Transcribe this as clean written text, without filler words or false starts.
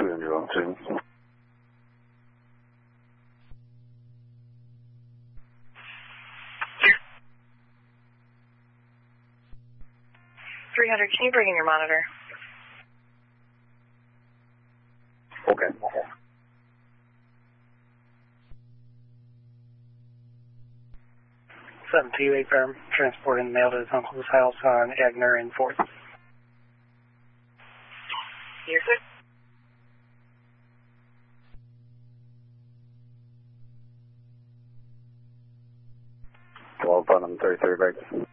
2. 300, can you bring in your monitor? Okay. 728 firm, transporting mail to his uncle's house on Agner and 4th. You're good. 12 on 33 breaks.